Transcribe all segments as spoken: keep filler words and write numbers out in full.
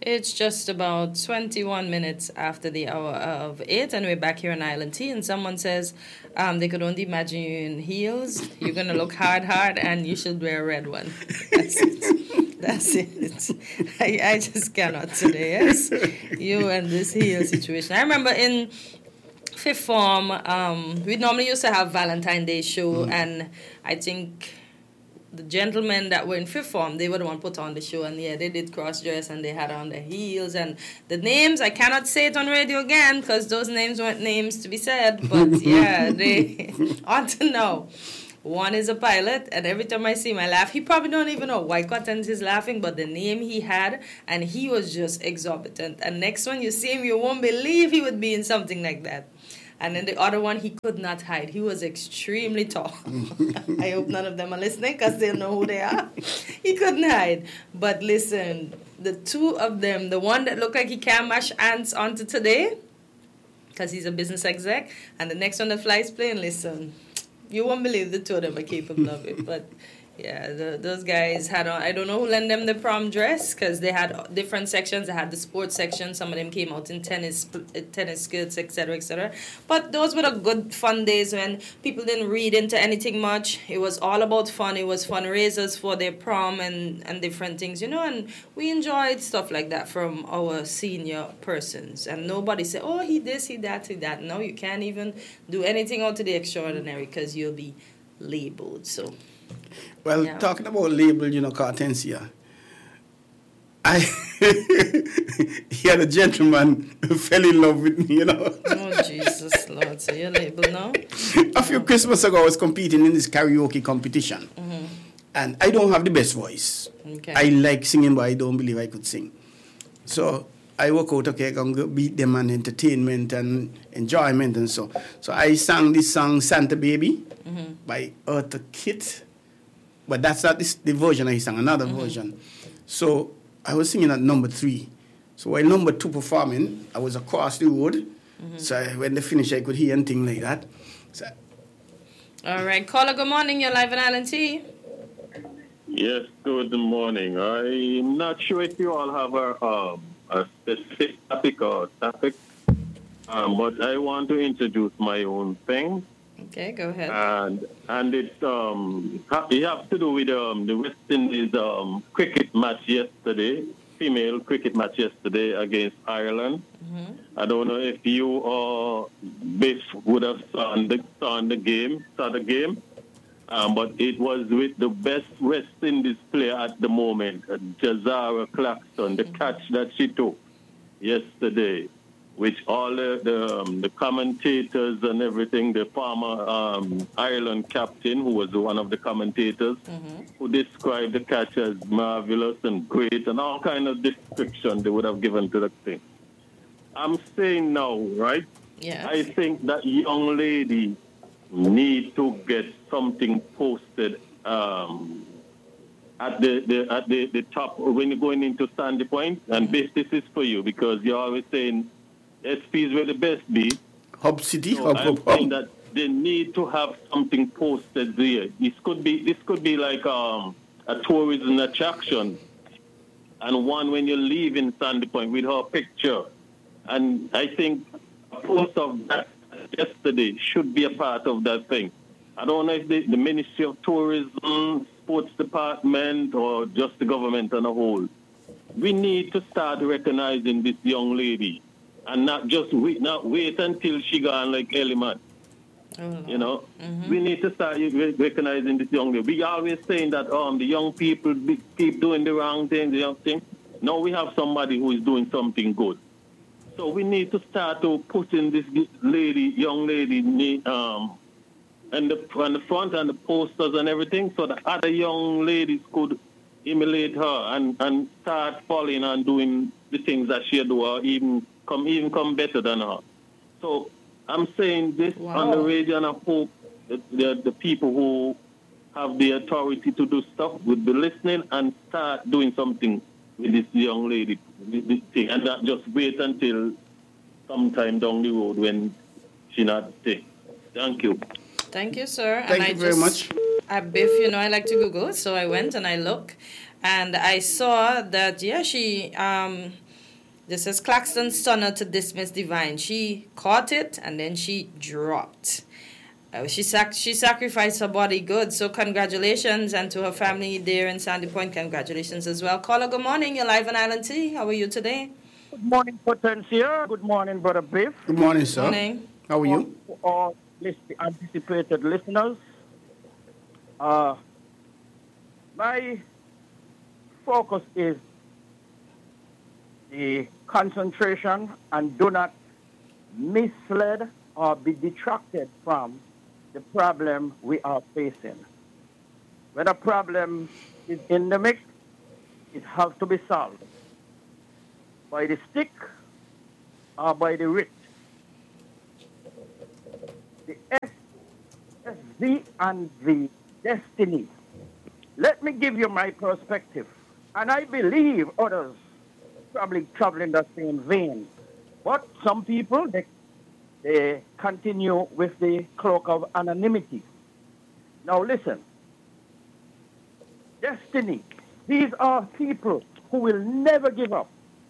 It's just about twenty-one minutes after the hour of eight, and we're back here on Island Tea. And someone says um, they could only imagine you in heels. You're going to look hard, hard, and you should wear a red one. That's it. That's it. I, I just cannot today. Yes, you and this heel situation. I remember in fifth form, um, we normally used to have Valentine's Day show, mm. and I think the gentlemen that were in fifth form, they were the one put on the show, and yeah, they did cross dress and they had on their heels and the names. I cannot say it on radio again because those names weren't names to be said, but yeah, they ought to know. One is a pilot, and every time I see him, I laugh. He probably don't even know why Cottons is laughing, but the name he had, and he was just exorbitant. And next one, you see him, you won't believe he would be in something like that. And then the other one, he could not hide. He was extremely tall. I hope none of them are listening because they know who they are. He couldn't hide. But listen, the two of them, the one that looked like he can't mash ants onto today, because he's a business exec, and the next one that flies plane, listen, you won't believe the two of them are capable of it. But yeah, the, those guys had on, I don't know who lent them the prom dress, because they had different sections. They had the sports section. Some of them came out in tennis tennis skirts, et cetera, et cetera. But those were the good fun days when people didn't read into anything much. It was all about fun. It was fundraisers for their prom and, and different things, you know, and we enjoyed stuff like that from our senior persons. And nobody said, oh, he this, he that, he that. No, you can't even do anything out of the extraordinary because you'll be labeled. So... Well, yeah. Talking about label, you know, Cartensia, I he had a gentleman who fell in love with me, you know. Oh, Jesus, Lord. So you're label now? A few Christmas ago, I was competing in this karaoke competition. Mm-hmm. And I don't have the best voice. Okay. I like singing, but I don't believe I could sing. So I work out, okay, I'm going to beat them and entertainment and enjoyment and so. So I sang this song, Santa Baby, mm-hmm. by Eartha Kitt. But that's not this, the version I sang, another mm-hmm. version. So I was singing at number three. So while number two performing, I was across the road. Mm-hmm. So I, when they finished, I could hear anything like that. So, all right. Caller, good morning. You're live in Island Tea. Yes, good morning. I'm not sure if you all have a, um, a specific topic or topic, um, but I want to introduce my own thing. Okay, go ahead. And and it's um it has to do with um the West Indies um cricket match yesterday, female cricket match yesterday against Ireland. Mm-hmm. I don't know if you or Biff would have saw the saw the game, saw the game, um, but it was with the best West Indies player at the moment, Jazara Claxton, the mm-hmm. catch that she took yesterday, which all the the, um, the commentators and everything, the former um, Ireland captain, who was one of the commentators, mm-hmm. who described the catch as marvelous and great and all kind of description they would have given to the thing. I'm saying now, right? Yeah. I think that young lady need to get something posted um, at the, the at the, the top when you're going into Sandy Point. And this, this is for you because you're always saying S Ps were the best be. Hub City, so Hub, I'm Hub, saying Hub. that they need to have something posted there. This could be this could be like um, a tourism attraction, and one when you leave in Sandy Point with her picture. And I think a post of that yesterday should be a part of that thing. I don't know if the, the Ministry of Tourism, Sports Department, or just the government on a whole. We need to start recognizing this young lady. And not just wait, not wait until she gone like Eliman. Oh. You know, mm-hmm. we need to start recognizing this young lady. We always saying that um the young people be, keep doing the wrong thing, the young thing. Now we have somebody who is doing something good. So we need to start to put in this lady, young lady, um, and the on the front and the posters and everything, so that other young ladies could emulate her and, and start following and doing the things that she do, or even come even come better than her. So I'm saying this wow. on the radio, and I hope that the, the people who have the authority to do stuff would be listening and start doing something with this young lady, this thing, and not just wait until sometime down the road when she not sick. Thank you. Thank you, sir. Thank and you I very just, much. I, Biff, you know, I like to Google, so I went and I looked, and I saw that, yeah, she um, This is Claxton Stunner to dismiss Divine. She caught it and then she dropped. Uh, she sac- she sacrificed her body good. So congratulations, and to her family there in Sandy Point, congratulations as well. Caller, good morning. You're live on Island T. How are you today? Good morning, Potencia. Good morning, Brother Biff. Good morning, sir. Morning. How are you? For all list- anticipated listeners, uh, my focus is the concentration, and do not mislead or be detracted from the problem we are facing. When a problem is in the mix, it has to be solved by the stick or by the writ. The S S Z and the destiny. Let me give you my perspective, and I believe others probably travel in the same vein. But some people, they, they continue with the cloak of anonymity. Now listen, destiny. These are people who will never give up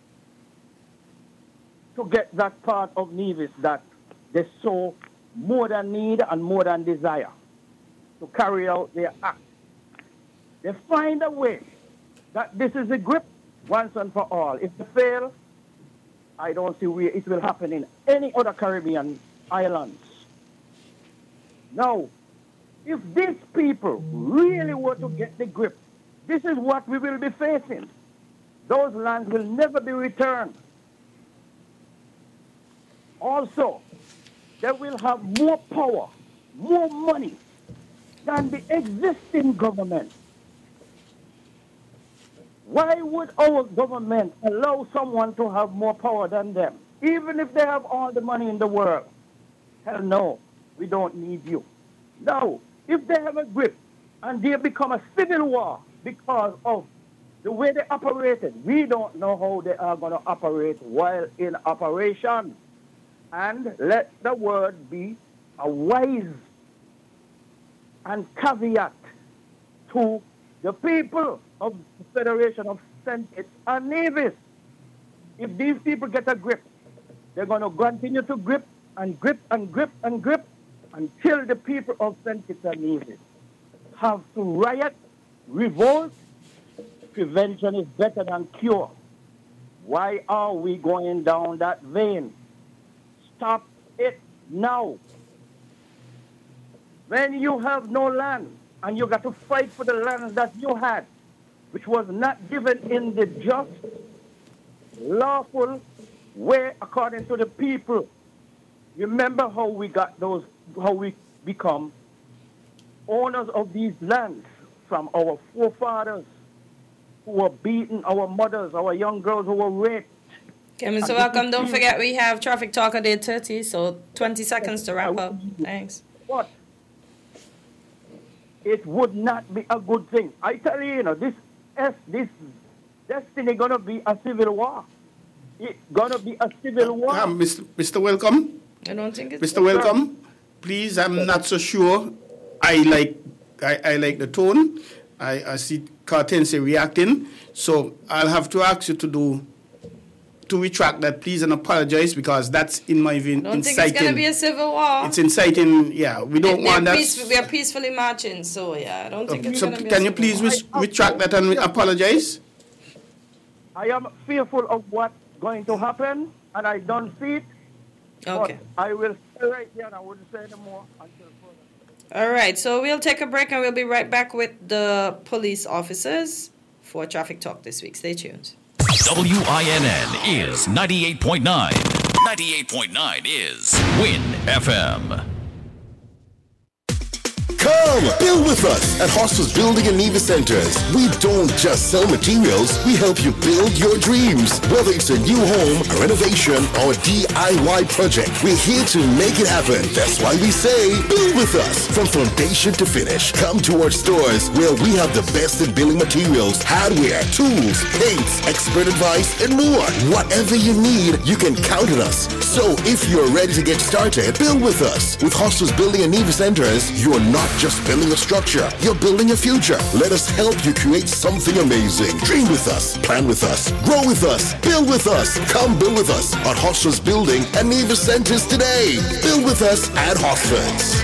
to get that part of Nevis that they so more than need and more than desire to carry out their act. They find a way that this is a grip once and for all. If they fail, I don't see where it will happen in any other Caribbean islands. Now, if these people really were to get the grip, this is what we will be facing. Those lands will never be returned. Also, they will have more power, more money than the existing government. Why would our government allow someone to have more power than them, even if they have all the money in the world? Hell no, we don't need you. Now, if they have a grip and they become a civil war because of the way they operated, we don't know how they are going to operate while in operation. And let the word be a wise and caveat to the people of the Federation of Saint Kitts and Nevis. If these people get a grip, they're going to continue to grip and grip and grip and grip until the people of Saint Kitts and Nevis have to riot, revolt. Prevention is better than cure. Why are we going down that vein? Stop it now. When you have no land and you got to fight for the land that you had, which was not given in the just, lawful way according to the people. Remember how we got those, how we become owners of these lands from our forefathers who were beaten, our mothers, our young girls who were raped. Okay, Mister Welcome. Don't forget we have Traffic Talk at eight thirty, so twenty seconds to wrap up. Thanks. What? It would not be a good thing. I tell you, you know, this this destiny gonna be a civil war. It's gonna be a civil war. Uh, Mister Mister Welcome. I don't think it's Mister Welcome, please. I'm not so sure. I like I, I like the tone. I, I see Cartense reacting, so I'll have to ask you to do to retract that, please, and apologize, because that's in my view I don't inciting. think it's gonna be a civil war. It's inciting. Yeah, we don't They're want that. peaceful, we are peacefully marching, so yeah, I don't think it's So gonna be can a you civil please war. re- retract that and apologize? I am fearful of what's going to happen, and I don't see it. Okay. But I will stay right here, and I wouldn't say any more until further. All right, so we'll take a break and we'll be right back with the police officers for Traffic Talk this week. Stay tuned. W I N N is ninety-eight point nine. ninety-eight point nine is Win F M. Come, build with us at Hostels Building and Nevis Centers. We don't just sell materials, we help you build your dreams. Whether it's a new home, a renovation, or a D I Y project, we're here to make it happen. That's why we say, build with us. From foundation to finish, come to our stores where we have the best in building materials, hardware, tools, paints, expert advice, and more. Whatever you need, you can count on us. So if you're ready to get started, build with us. With Hostels Building and Nevis Centers, you're not just building a structure, you're building a future. Let us help you create something amazing. Dream with us, plan with us, grow with us, build with us. Come build with us at Hosford's Building and Nevis Centers today. Build with us at Hosford's.